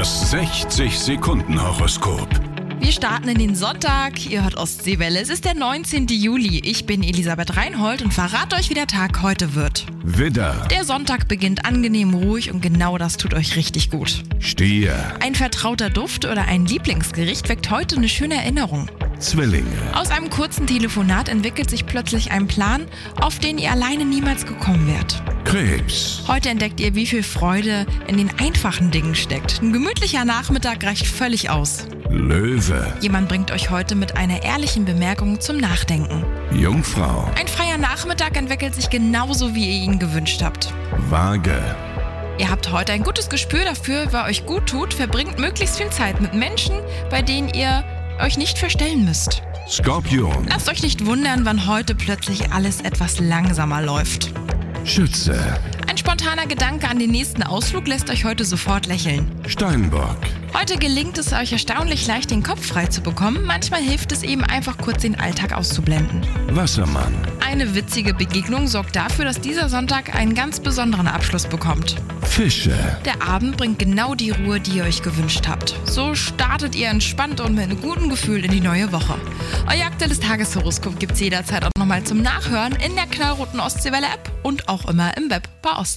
Das 60-Sekunden-Horoskop. Wir starten in den Sonntag. Ihr hört Ostseewelle. Es ist der 19. Juli. Ich bin Elisabeth Reinhold und verrate euch, wie der Tag heute wird. Widder, Der Sonntag beginnt angenehm ruhig und genau das tut euch richtig gut. Stier, Ein vertrauter Duft oder ein Lieblingsgericht weckt heute eine schöne Erinnerung. Zwillinge, Aus einem kurzen Telefonat entwickelt sich plötzlich ein Plan, auf den ihr alleine niemals gekommen wärt. Krebs, Heute entdeckt ihr, wie viel Freude in den einfachen Dingen steckt. Ein gemütlicher Nachmittag reicht völlig aus. Löwe, Jemand bringt euch heute mit einer ehrlichen Bemerkung zum Nachdenken. Jungfrau, Ein freier Nachmittag entwickelt sich genauso, wie ihr ihn gewünscht habt. Waage, Ihr habt heute ein gutes Gespür dafür, wer euch gut tut, verbringt möglichst viel Zeit mit Menschen, bei denen ihr euch nicht verstellen müsst. Skorpion, Lasst euch nicht wundern, wann heute plötzlich alles etwas langsamer läuft. Schütze, Ein spontaner Gedanke an den nächsten Ausflug lässt euch heute sofort lächeln. Steinbock, Heute gelingt es euch erstaunlich leicht, den Kopf frei zu bekommen. Manchmal hilft es eben einfach kurz, den Alltag auszublenden. Wassermann, Eine witzige Begegnung sorgt dafür, dass dieser Sonntag einen ganz besonderen Abschluss bekommt. Fische. Der Abend bringt genau die Ruhe, die ihr euch gewünscht habt. So startet ihr entspannt und mit einem guten Gefühl in die neue Woche. Euer aktuelles Tageshoroskop gibt es jederzeit auch nochmal zum Nachhören in der knallroten Ostseewelle-App und auch immer im Web bei Ost.